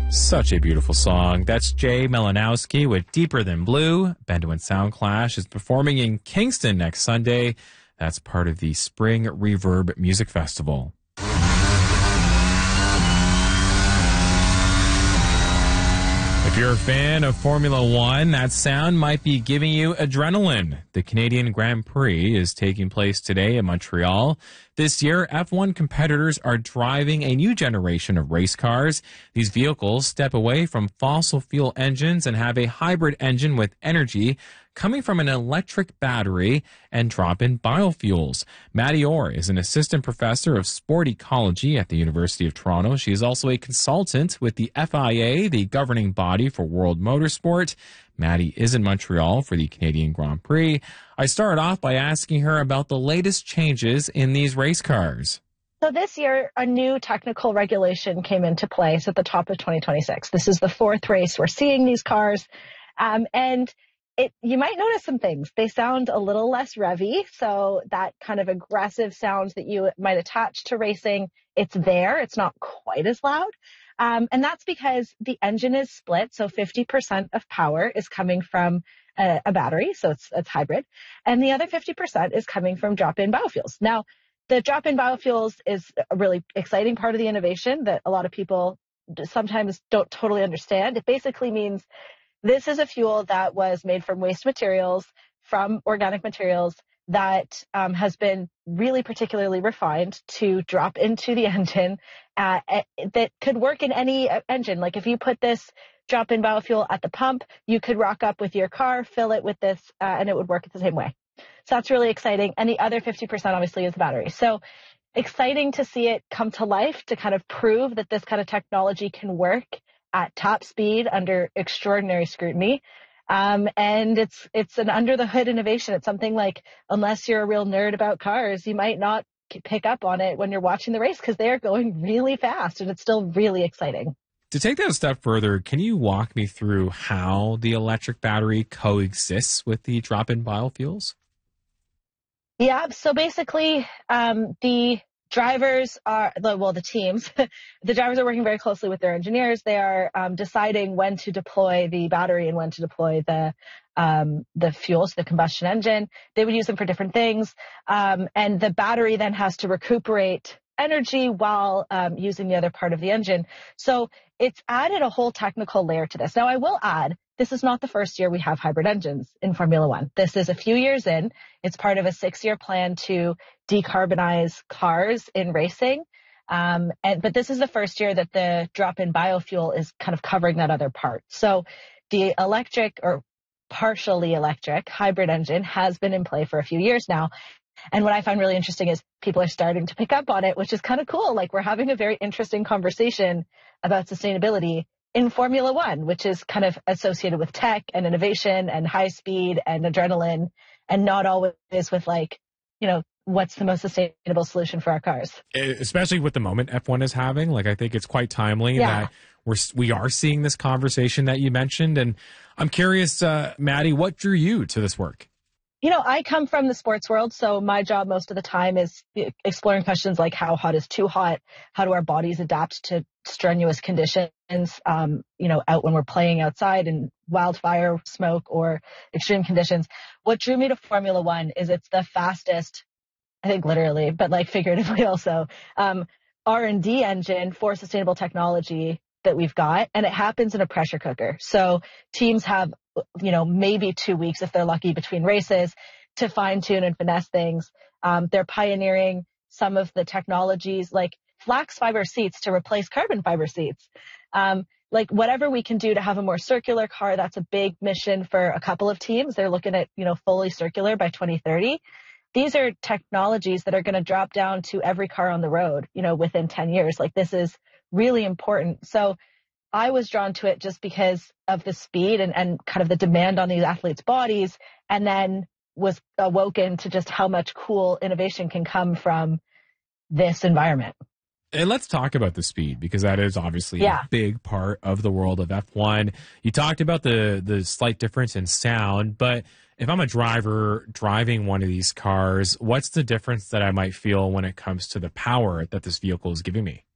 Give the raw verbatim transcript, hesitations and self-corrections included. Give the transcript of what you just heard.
Such a beautiful song. That's Jay Melanowski with Deeper Than Blue. Bendo and Sound Clash is performing in Kingston next Sunday. That's part of the Spring Reverb Music Festival. If you're a fan of Formula One, that sound might be giving you adrenaline. The Canadian Grand Prix is taking place today in Montreal. This year, F one competitors are driving a new generation of race cars. These vehicles step away from fossil fuel engines and have a hybrid engine with energy coming from an electric battery and drop-in biofuels. Maddie Orr is an assistant professor of sport ecology at the University of Toronto. She is also a consultant with the F I A, the governing body for world motorsport. Maddie is in Montreal for the Canadian Grand Prix. I started off by asking her about the latest changes in these race cars. So this year, a new technical regulation came into place at the top of twenty twenty-six. This is the fourth race we're seeing these cars. Um, and It, you might notice some things. They sound a little less revvy, so that kind of aggressive sound that you might attach to racing, it's there. It's not quite as loud. Um, and that's because the engine is split, so fifty percent of power is coming from a, a battery, so it's, it's hybrid, and the other fifty percent is coming from drop-in biofuels. Now, the drop-in biofuels is a really exciting part of the innovation that a lot of people sometimes don't totally understand. It basically means this is a fuel that was made from waste materials, from organic materials that um, has been really particularly refined to drop into the engine uh, that could work in any engine. Like if you put this drop-in biofuel at the pump, you could rock up with your car, fill it with this, uh, and it would work the same way. So that's really exciting. And the other fifty percent obviously is the battery. So exciting to see it come to life, to kind of prove that this kind of technology can work at top speed under extraordinary scrutiny. Um, and it's it's an under the hood innovation. It's something like, unless you're a real nerd about cars, you might not pick up on it when you're watching the race because they are going really fast and it's still really exciting. To take that a step further, can you walk me through how the electric battery coexists with the drop-in biofuels? Yeah, so basically um, the drivers are, well, the teams, the drivers are working very closely with their engineers. They are um, deciding when to deploy the battery and when to deploy the um, the fuels, the combustion engine. They would use them for different things. Um, and the battery then has to recuperate energy while um, using the other part of the engine. So it's added a whole technical layer to this. Now, I will add, this is not the first year we have hybrid engines in Formula One. This is a few years in. It's part of a six-year plan to decarbonize cars in racing. Um, and, but this is the first year that the drop-in biofuel is kind of covering that other part. So the electric or partially electric hybrid engine has been in play for a few years now. And what I find really interesting is people are starting to pick up on it, which is kind of cool. Like we're having a very interesting conversation about sustainability in Formula One, which is kind of associated with tech and innovation and high speed and adrenaline, and not always with like, you know, what's the most sustainable solution for our cars. Especially with the moment F one is having. Like, I think it's quite timely yeah. that we're, we are seeing this conversation that you mentioned. And I'm curious, uh, Maddie, what drew you to this work? You know, I come from the sports world, so my job most of the time is exploring questions like how hot is too hot? How do our bodies adapt to strenuous conditions, um, you know, out when we're playing outside in wildfire smoke or extreme conditions? What drew me to Formula One is it's the fastest, I think literally, but like figuratively also, um, R and D engine for sustainable technology that we've got, and it happens in a pressure cooker. So teams have, you know, maybe two weeks if they're lucky between races to fine tune and finesse things. Um, they're pioneering some of the technologies like flax fiber seats to replace carbon fiber seats. Um, like whatever we can do to have a more circular car, that's a big mission for a couple of teams. They're looking at, you know, fully circular by twenty thirty. These are technologies that are going to drop down to every car on the road, you know, within ten years. Like this is really important. So I was drawn to it just because of the speed and, and kind of the demand on these athletes' bodies, and then was awoken to just how much cool innovation can come from this environment. And let's talk about the speed, because that is obviously yeah. a big part of the world of F one. You talked about the, the slight difference in sound, but if I'm a driver driving one of these cars, what's the difference that I might feel when it comes to the power that this vehicle is giving me?